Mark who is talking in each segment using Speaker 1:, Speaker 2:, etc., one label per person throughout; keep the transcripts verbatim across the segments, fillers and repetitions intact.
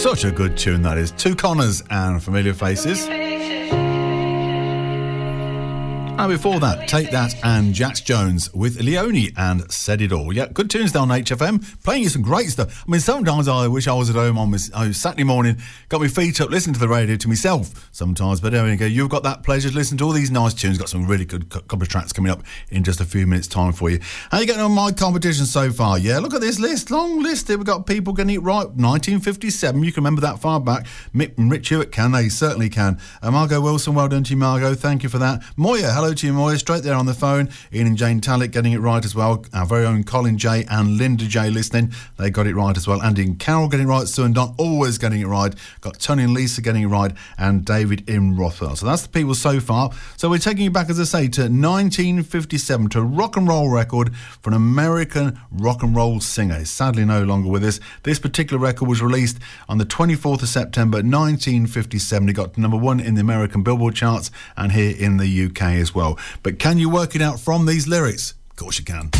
Speaker 1: Such a good tune that is. Two Connors and Familiar Faces. And before that, Take That and Jax Jones with Leone and Said It All. Yeah, good tunes down on H F M. Playing you some great stuff. I mean, sometimes I wish I was at home on my, oh, Saturday morning, got my feet up, listening to the radio to myself sometimes. But there we go. You've got that pleasure to listen to all these nice tunes. Got some really good couple of tracks coming up in just a few minutes' time for you. How are you getting on my competition so far? Yeah, look at this list. Long list here. We've got people getting it right. nineteen fifty-seven. You can remember that far back. Mick and Rich Hewitt can. They certainly can. Uh, Margot Wilson, well done to you, Margot. Thank you for that. Moya, hello to you, Moya, straight there on the phone. Ian and Jane Tallick getting it right as well. Our very own Colin J and Linda J listening. They got it right as well. Andy and Carol getting it right. Sue and Don always getting it right. Got Tony and Lisa getting it right. And David in Rothwell. So that's the people so far. So we're taking you back, as I say, to nineteen fifty-seven, to a rock and roll record for an American rock and roll singer. He's sadly no longer with us. This particular record was released on the twenty-fourth of September nineteen fifty-seven. It got number one in the American Billboard charts and here in the U K as well. But can you work it out from these lyrics? Of course you can.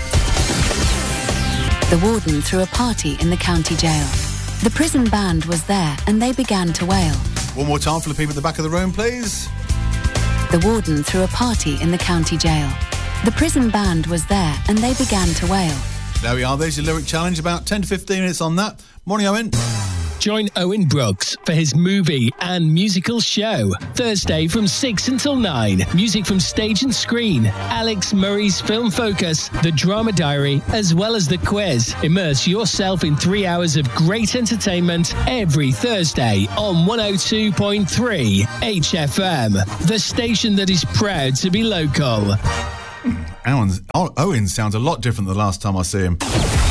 Speaker 2: The warden threw a party in the county jail. The prison band was there and they began to wail.
Speaker 1: One more time for the people at the back of the room, please.
Speaker 2: The warden threw a party in the county jail. The prison band was there and they began to wail.
Speaker 1: There we are. There's your lyric challenge. About ten to fifteen minutes on that. Morning, Owen.
Speaker 3: Join Owen Brooks for his movie and musical show. Thursday from six until nine. Music from stage and screen. Alex Murray's Film Focus, the Drama Diary, as well as the quiz. Immerse yourself in three hours of great entertainment every Thursday on one oh two point three H F M. The station that is proud to be local.
Speaker 1: Hmm. Owen's, Owen sounds a lot different than the last time I see him.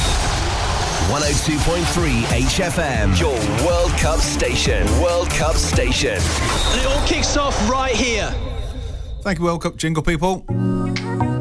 Speaker 4: one oh two point three H F M, your World Cup station. World Cup station.
Speaker 5: And it all kicks off right here.
Speaker 1: Thank you, World Cup jingle people.